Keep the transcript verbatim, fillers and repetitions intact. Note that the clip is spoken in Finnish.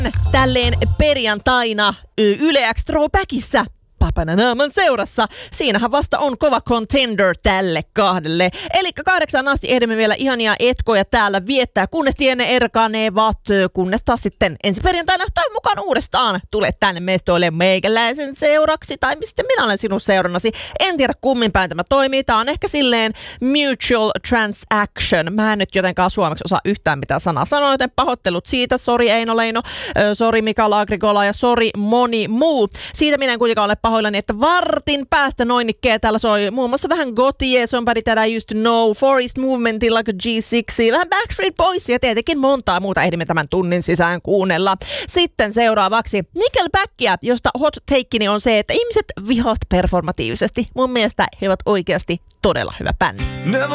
Tälleen perjantaina Yle X Throwbackissa Papananaman seurassa. Siinähän vasta on kova contender tälle kahdelle. Eli kahdeksan asti ehdimme vielä ihania etkoja täällä viettää, kunnes liene erkanevat, kunnes taas sitten ensi perjantaina tai mukaan uudestaan tule tänne mestoille meikäläisen seuraksi, tai mistä minä olen sinun seurannasi. En tiedä kummin päin tämä toimii. Tämä on ehkä silleen mutual transaction. Mä en nyt jotenkaan suomeksi osaa yhtään mitään sanaa sanoa, joten pahoittelut siitä. Sori Eino Leino, sori Mikael Agricola ja sori moni muu. Siitä minä en kuitenkaan ole pahoillani, että vartin päästä noinikkeja täällä soi muun muassa vähän Gotye, Somebody That I Used to Know, Forest Movementin like a G six, vähän Backstreet Boysia ja tietenkin montaa muuta ehdimme tämän tunnin sisään kuunnella. Sitten seuraavaksi Nickelbackia, josta hot takeini on se, että ihmiset vihaat performatiivisesti. Mun mielestä he ovat oikeasti todella hyvä bändi.